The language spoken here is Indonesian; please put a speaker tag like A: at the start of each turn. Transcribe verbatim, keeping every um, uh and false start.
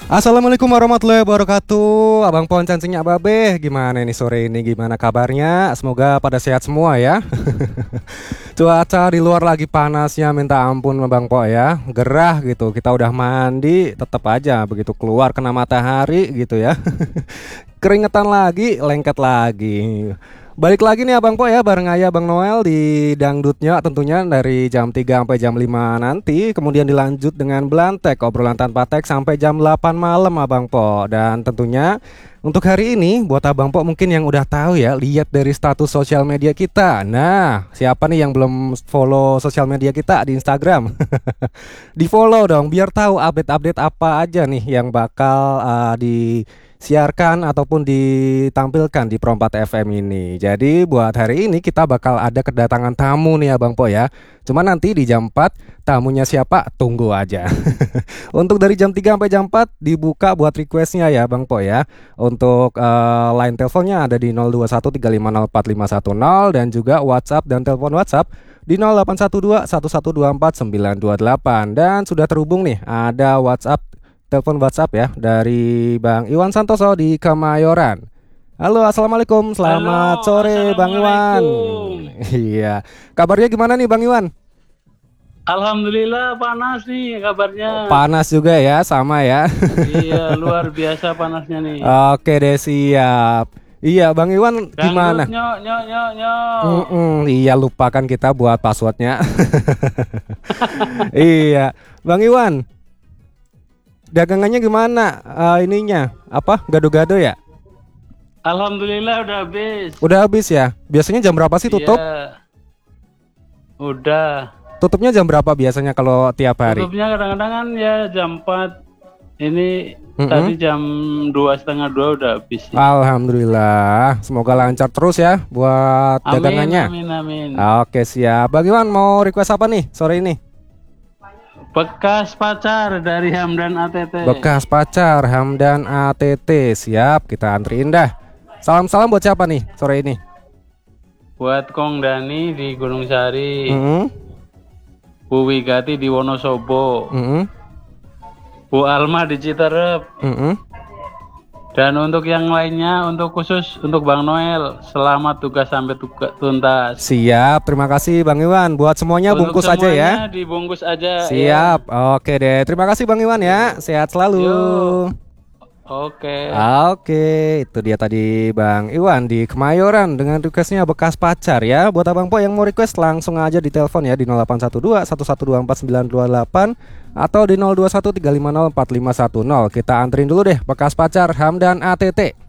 A: Assalamualaikum warahmatullahi wabarakatuh. Abang Pon cancingnya Babe. Gimana nih sore ini? Gimana kabarnya? Semoga pada sehat semua ya. Cuaca di luar lagi panasnya minta ampun Bang Po ya. Gerah gitu. Kita udah mandi, tetap aja begitu keluar kena matahari gitu ya. Keringetan lagi, lengket lagi. Balik lagi nih Abang Po ya, bareng Ayah Bang Noel di Dangdutnya tentunya dari jam tiga sampai jam lima nanti. Kemudian dilanjut dengan Belantek, obrolan tanpa teks sampai jam delapan malam Abang Po. Dan tentunya untuk hari ini buat Abang Po mungkin yang udah tahu ya, lihat dari status sosial media kita. Nah, siapa nih yang belum follow sosial media kita di Instagram? Di follow dong biar tahu update-update apa aja nih yang bakal uh, di siarkan ataupun ditampilkan di Pro empat F M ini. Jadi buat hari ini kita bakal ada kedatangan tamu nih Abang Po ya. Cuma nanti di jam empat tamunya siapa tunggu aja. Untuk dari jam tiga sampai jam empat dibuka buat requestnya ya Bang Po ya. Untuk uh, line teleponnya ada di nol dua satu tiga lima nol empat lima satu nol dan juga WhatsApp dan telepon WhatsApp di nol delapan satu dua satu satu dua empat sembilan dua delapan. Dan sudah terhubung nih, ada WhatsApp telepon WhatsApp ya dari Bang Iwan Santoso di Kemayoran. Halo, assalamualaikum, selamat
B: Halo,
A: sore Bang Iwan. Iya, kabarnya gimana nih Bang Iwan?
B: Alhamdulillah panas nih kabarnya.
A: Panas juga ya, sama ya.
B: Iya, luar biasa panasnya nih.
A: Oke deh, siap. Iya Bang Iwan gimana?
B: Dangdut nyok nyok nyok nyok.
A: Mm-mm, iya lupakan kita buat passwordnya. Iya, Bang Iwan. Dagangannya gimana? Uh, ininya apa? Gado-gado ya?
B: Alhamdulillah udah habis.
A: Udah habis ya? Biasanya jam berapa sih tutup?
B: Iya. Udah.
A: Tutupnya jam berapa biasanya kalau tiap hari?
B: Tutupnya kadang-kadang kan ya jam empat. Ini
A: Mm-mm.
B: tadi jam dua setengah dua udah habis. Ya.
A: Alhamdulillah. Semoga lancar terus ya buat
B: Amin,
A: dagangannya.
B: amin, amin.
A: Oke siap. Bang Iwan mau request apa nih sore ini?
B: Bekas pacar dari Hamdan A T T.
A: Bekas pacar Hamdan A T T. Siap, kita antriin dah. Salam-salam buat siapa nih sore ini?
B: Buat Kong Dani di Gunung Sari.
A: Mm-hmm.
B: Bu Wigati di Wonosobo.
A: Mm-hmm.
B: Bu Alma di Citerep.
A: Mm-hmm.
B: Dan untuk yang lainnya, untuk khusus untuk Bang Noel, selamat tugas sampai tugas tuntas.
A: Siap, terima kasih Bang Iwan. Buat semuanya
B: Untuk
A: bungkus aja ya.
B: semuanya dibungkus aja.
A: Siap,
B: Ya.
A: oke deh. Terima kasih Bang Iwan ya. Sehat selalu.
B: Yuk. Oke.
A: Oke, itu dia tadi Bang Iwan di Kemayoran dengan requestnya bekas pacar ya. Buat Abang Po yang mau request langsung aja di telepon ya di nol delapan satu dua satu satu dua empat sembilan dua delapan atau di nol dua satu tiga lima nol empat lima satu nol. Kita anterin dulu deh bekas pacar Hamdan A T T.